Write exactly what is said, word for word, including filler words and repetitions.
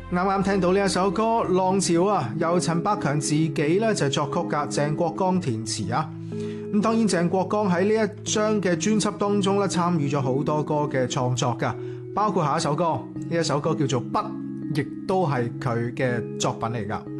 啱啱聽到呢一首歌《浪潮》啊，由陳百強自己咧就作曲噶，鄭國江填詞啊。咁當然鄭國江喺呢一張嘅專輯當中咧參與咗好多歌嘅創作噶，包括下一首歌，呢一首歌叫做《筆》，亦都係佢嘅作品嚟噶。